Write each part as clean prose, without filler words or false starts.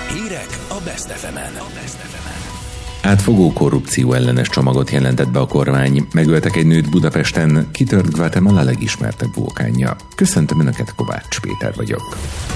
Hírek a Best FM-en. Átfogó korrupció ellenes csomagot jelentett be a kormány. Megöltek egy nőt Budapesten, kitört Guatemala legismertebb vulkánja. Köszöntöm Önöket, Kovács Péter vagyok.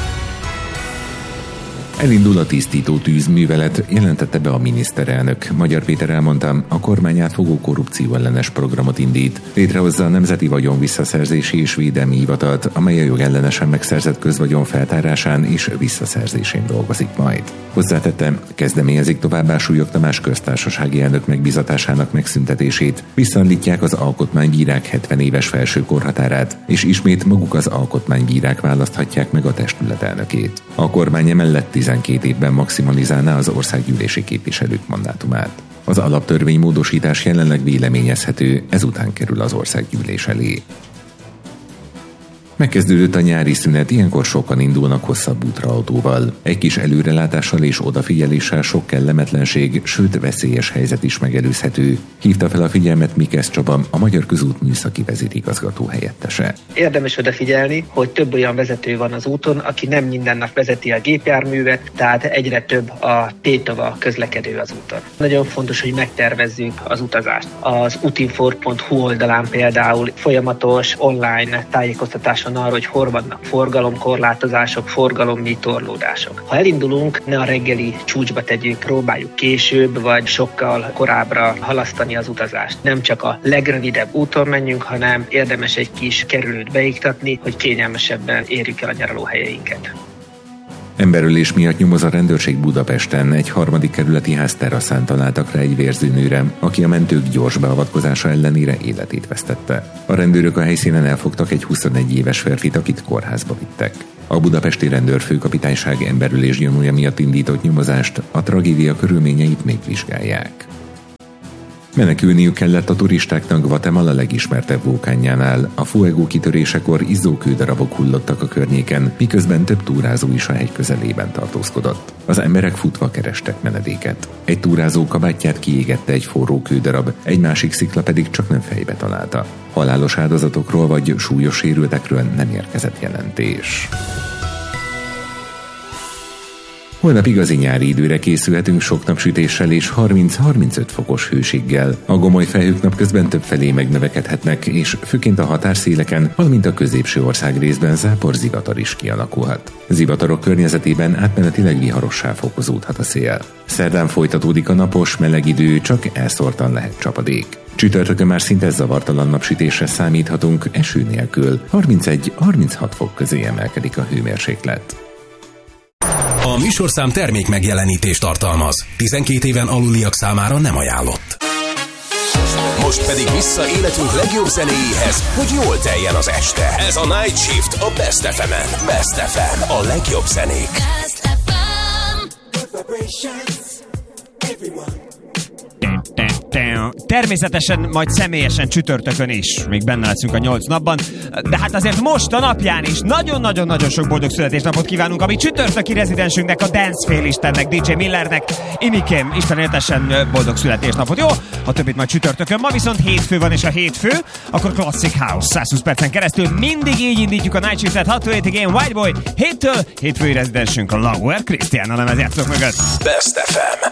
Elindul a tisztító tűzművelet, jelentette be a miniszterelnök. Magyar Péter elmondta, a kormány átfogó korrupció ellenes programot indít. Létrehozza a Nemzeti Vagyon Visszaszerzési és Védelmi Hivatalt, amely a jogellenesen megszerzett közvagyon feltárásán és visszaszerzésén dolgozik majd. Hozzátette, kezdeményezik továbbá Súlyog Tamás köztársasági elnök megbízatásának megszüntetését, visszaállítják az alkotmánybírák 70 éves felső korhatárát, és ismét maguk az alkotmánybírák választhatják meg a testület elnökét. A kormány emellett 12 évben maximalizálná az országgyűlési képviselők mandátumát. Az alaptörvény módosítás jelenleg véleményezhető, ezután kerül az országgyűlés elé. Megkezdődött a nyári szünet, ilyenkor sokan indulnak hosszabb útra autóval. Egy kis előrelátással és odafigyeléssel sok kellemetlenség, sőt veszélyes helyzet is megelőzhető. Hívta fel a figyelmet Mikesz Csaba, a Magyar Közút műszaki vezérigazgató helyettese. Érdemes odafigyelni, hogy több olyan vezető van az úton, aki nem minden nap vezeti a gépjárművet, tehát egyre több a tétova közlekedő az úton. Nagyon fontos, hogy megtervezzük az utazást. Az utinfor.hu oldalán például folyamatos online tájékoztatás arra, hogy hol vannak forgalomkorlátozások, forgalomvitorlódások. Ha elindulunk, ne a reggeli csúcsba tegyük, próbáljuk később, vagy sokkal korábbra halasztani az utazást. Nem csak a legrövidebb úton menjünk, hanem érdemes egy kis kerülőt beiktatni, hogy kényelmesebben érjük el a nyaralóhelyeinket. Emberölés miatt nyomoz a rendőrség Budapesten, egy harmadik kerületi ház teraszán találtak rá egy vérzőnőre, aki a mentők gyors beavatkozása ellenére életét vesztette. A rendőrök a helyszínen elfogtak egy 21 éves férfit, akit kórházba vittek. A budapesti rendőrfőkapitányság emberölés gyanúja miatt indított nyomozást, a tragédia körülményeit még vizsgálják. Menekülniük kellett a turistáknak Guatemala legismertebb vulkánjánál. A Fuego kitörésekor izzó kődarabok hullottak a környéken, miközben több túrázó is a hegy közelében tartózkodott. Az emberek futva kerestek menedéket. Egy túrázó kabátját kiégette egy forró kődarab, egy másik szikla pedig csak nem fejbe találta. Halálos áldozatokról vagy súlyos sérültekről nem érkezett jelentés. Holnap igazi nyári időre készülhetünk sok napsütéssel és 30-35 fokos hőséggel. A gomoly felhők napközben többfelé megnövekedhetnek, és főként a határszéleken, valamint a középső ország részben záporzivatar is kialakulhat. Zivatarok környezetében átmenetileg viharossá fokozódhat a szél. Szerdán folytatódik a napos, meleg idő, csak elszórtan lehet csapadék. Csütörtökön már szinte zavartalan napsütésre számíthatunk, eső nélkül. 31-36 fok közé emelkedik a hőmérséklet. A műsorszám termék megjelenítést tartalmaz. 12 éven aluliak számára nem ajánlott. Most pedig vissza életünk legjobb zenéjéhez, hogy jól teljen az este. Ez a Night Shift a Best FM-en. Best FM, a legjobb zenék. Best FM. Természetesen majd személyesen csütörtökön is, még benne leszünk a 8 napban, de hát azért most a napján is nagyon-nagyon-nagyon sok boldog születésnapot kívánunk, ami csütörtöki rezidensünknek, a Dancefél Istennek, DJ Millernek. Imikém, Isten éltessen boldog születésnapot, jó? A többit majd csütörtökön, ma viszont hétfő van, és a hétfő, akkor Classic House 120 percen keresztül. Mindig így indítjuk a Night Shiftet 6-7-ig, én Whiteboy, héttől hétfői rezidensünk a Lauer Christian a lemezjátszók mögött. Best FM.